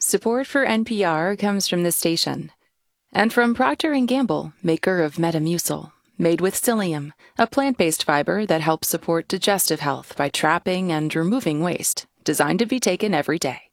Support for NPR comes from this station and from Procter & Gamble, maker of Metamucil, made with psyllium, a plant-based fiber that helps support digestive health by trapping and removing waste, designed to be taken every day.